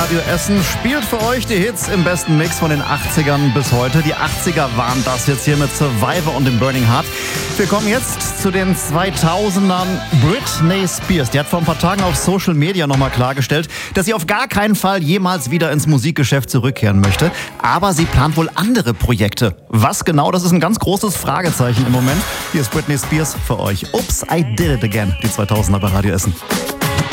Radio Essen spielt für euch die Hits im besten Mix von den 80ern bis heute. Die 80er waren das jetzt hier mit Survivor und dem Burning Heart. Wir kommen jetzt zu den 2000ern. Britney Spears, die hat vor ein paar Tagen auf Social Media nochmal klargestellt, dass sie auf gar keinen Fall jemals wieder ins Musikgeschäft zurückkehren möchte. Aber sie plant wohl andere Projekte. Was genau, das ist ein ganz großes Fragezeichen im Moment. Hier ist Britney Spears für euch. Oops, I did it again. Die 2000er bei Radio Essen.